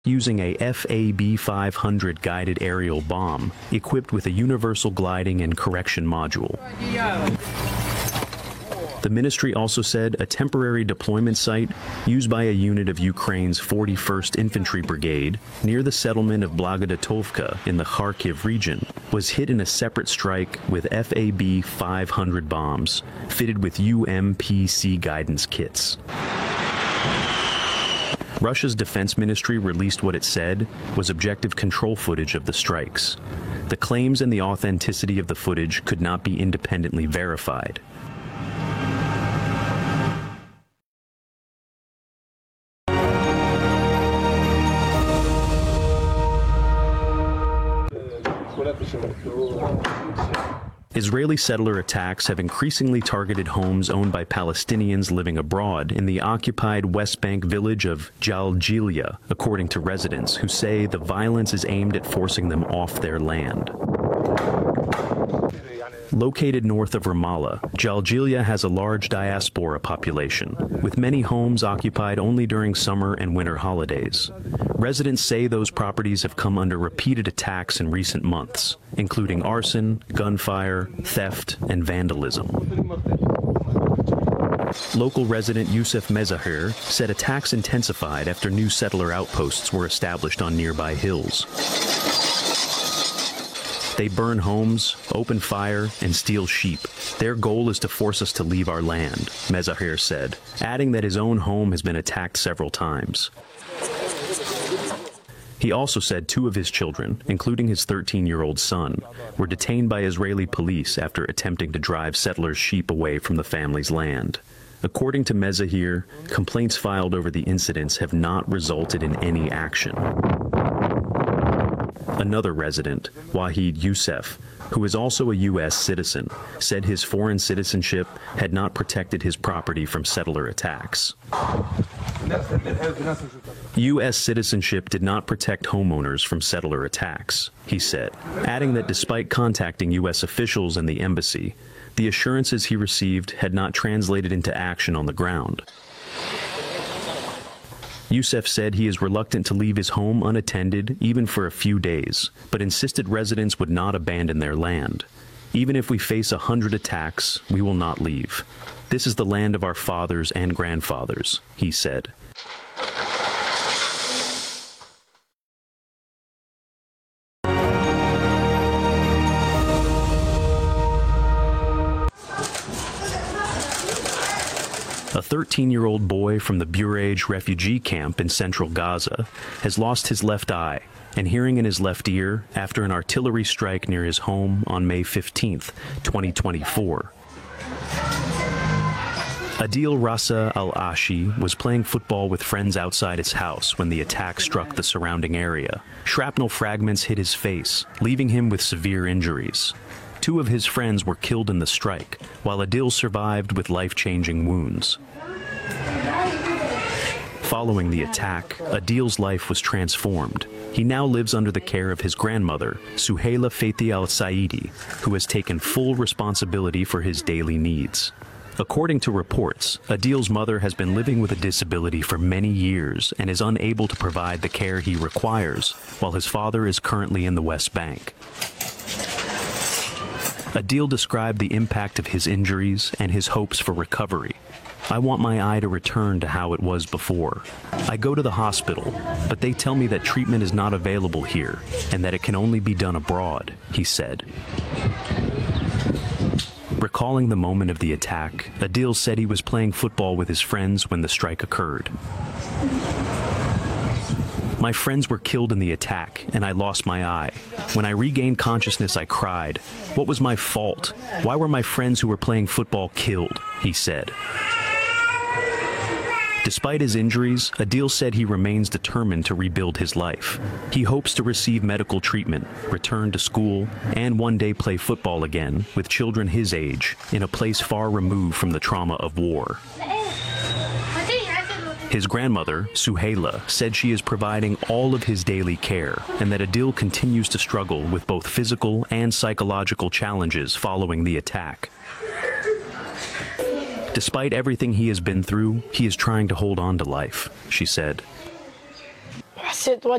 using a FAB-500 guided aerial bomb equipped with a universal gliding and correction module. The ministry also said a temporary deployment site used by a unit of Ukraine's 41st Infantry Brigade near the settlement of Blagodatovka in the Kharkiv region was hit in a separate strike with FAB-500 bombs fitted with UMPC guidance kits. Russia's defense ministry released what it said was objective control footage of the strikes. The claims and the authenticity of the footage could not be independently verified. Israeli settler attacks have increasingly targeted homes owned by Palestinians living abroad in the occupied West Bank village of Jalgilia, according to residents who say the violence is aimed at forcing them off their land. Located north of Ramallah, Jalgilia has a large diaspora population, with many homes occupied only during summer and winter holidays. Residents say those properties have come under repeated attacks in recent months, including arson, gunfire, theft, and vandalism. Local resident Youssef Mezahir said attacks intensified after new settler outposts were established on nearby hills. They burn homes, open fire, and steal sheep. Their goal is to force us to leave our land, Mezahir said, adding that his own home has been attacked several times. He also said 2 of his children, including his 13-year-old son, were detained by Israeli police after attempting to drive settlers' sheep away from the family's land. According to Mezahir, complaints filed over the incidents have not resulted in any action. Another resident, Wahid Youssef, who is also a U.S. citizen, said his foreign citizenship had not protected his property from settler attacks. U.S. citizenship did not protect homeowners from settler attacks, he said, adding that despite contacting U.S. officials and the embassy, the assurances he received had not translated into action on the ground. Youssef said he is reluctant to leave his home unattended even for a few days, but insisted residents would not abandon their land. Even if we face 100 attacks, we will not leave. This is the land of our fathers and grandfathers, he said. A 13-year-old boy from the Bureij refugee camp in central Gaza has lost his left eye and hearing in his left ear after an artillery strike near his home on May 15, 2024. Adil Rasa al-Ashi was playing football with friends outside his house when the attack struck the surrounding area. Shrapnel fragments hit his face, leaving him with severe injuries. 2 of his friends were killed in the strike, while Adil survived with life-changing wounds. Following the attack, Adil's life was transformed. He now lives under the care of his grandmother, Suhaila Fethi al-Saidi, who has taken full responsibility for his daily needs. According to reports, Adil's mother has been living with a disability for many years and is unable to provide the care he requires, while his father is currently in the West Bank. Adil described the impact of his injuries and his hopes for recovery. I want my eye to return to how it was before. I go to the hospital, but they tell me that treatment is not available here and that it can only be done abroad, he said. Recalling the moment of the attack, Adil said he was playing football with his friends when the strike occurred. My friends were killed in the attack, and I lost my eye. When I regained consciousness, I cried. What was my fault? Why were my friends who were playing football killed? He said. Despite his injuries, Adil said he remains determined to rebuild his life. He hopes to receive medical treatment, return to school, and one day play football again with children his age in a place far removed from the trauma of war. His grandmother, Suhaila, said she is providing all of his daily care and that Adil continues to struggle with both physical and psychological challenges following the attack. Despite everything he has been through, he is trying to hold on to life, she said. حسيت